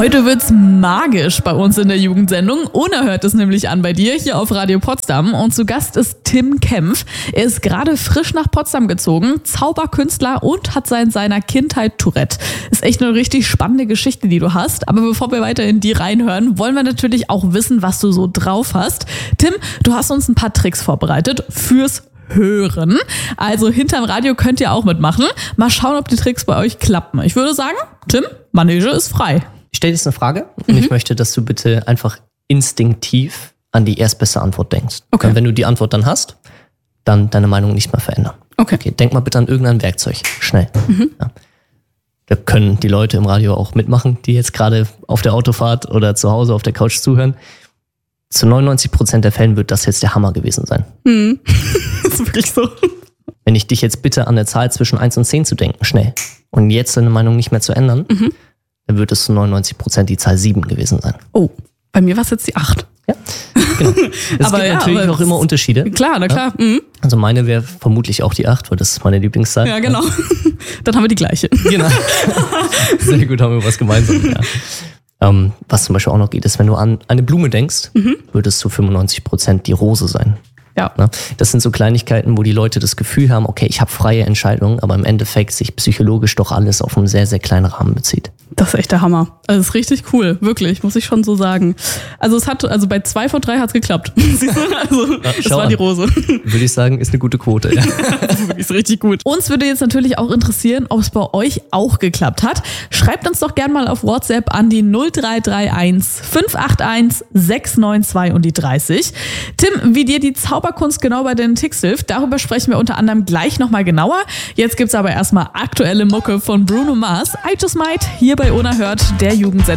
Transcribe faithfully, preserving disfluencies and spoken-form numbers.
Heute wird's magisch bei uns in der Jugendsendung. Unerhört es nämlich an bei dir hier auf Radio Potsdam. Und zu Gast ist Tim Kempf. Er ist gerade frisch nach Potsdam gezogen, Zauberkünstler und hat seit seiner Kindheit Tourette. Ist echt eine richtig spannende Geschichte, die du hast. Aber bevor wir weiter in die reinhören, wollen wir natürlich auch wissen, was du so drauf hast. Tim, du hast uns ein paar Tricks vorbereitet fürs Hören. Also hinterm Radio könnt ihr auch mitmachen. Mal schauen, ob die Tricks bei euch klappen. Ich würde sagen, Tim, Manege ist frei. Ich stelle jetzt eine Frage und Mhm. ich möchte, dass du bitte einfach instinktiv an die erstbeste Antwort denkst. Okay. Und wenn du die Antwort dann hast, dann deine Meinung nicht mehr verändern. Okay. Okay, denk mal bitte an irgendein Werkzeug. Schnell. Mhm. Ja. Da können die Leute im Radio auch mitmachen, die jetzt gerade auf der Autofahrt oder zu Hause auf der Couch zuhören. Zu neunundneunzig Prozent der Fällen wird das jetzt der Hammer gewesen sein. Mhm. Ist wirklich so. Wenn ich dich jetzt bitte an der Zahl zwischen eins und zehn zu denken, schnell, und jetzt deine Meinung nicht mehr zu ändern, Mhm. dann wird es zu neunundneunzig Prozent die Zahl sieben gewesen sein. Oh, bei mir war es jetzt die acht. Ja, genau. Es Aber gibt ja, natürlich aber auch immer Unterschiede. Klar, na klar. Mhm. Also meine wäre vermutlich auch die acht, weil das ist meine Lieblingszahl. Ja, genau. Dann haben wir die gleiche. Genau. Sehr gut, haben wir was gemeinsam. Ja. Ähm, was zum Beispiel auch noch geht, ist, wenn du an eine Blume denkst, Mhm. wird es zu fünfundneunzig Prozent die Rose sein. Ja. Ne? Das sind so Kleinigkeiten, wo die Leute das Gefühl haben, okay, ich habe freie Entscheidungen, aber im Endeffekt sich psychologisch doch alles auf einen sehr, sehr kleinen Rahmen bezieht. Das ist echt der Hammer. Also das ist richtig cool, wirklich, muss ich schon so sagen. Also es hat, also bei zwei von drei hat es geklappt. Siehst du? Also es schau war an. die Rose. Würde ich sagen, ist eine gute Quote. Ja. Das ist wirklich richtig gut. Uns würde jetzt natürlich auch interessieren, ob es bei euch auch geklappt hat. Schreibt uns doch gerne mal auf WhatsApp an die null drei drei eins fünf acht eins sechs neun zwei und die dreißig. Tim, wie dir die Zauberkunst genau bei den Ticks hilft, darüber sprechen wir unter anderem gleich nochmal genauer. Jetzt gibt's aber erstmal aktuelle Mucke von Bruno Mars. I Just Might hier bei Unerhört, der Jugendsendung.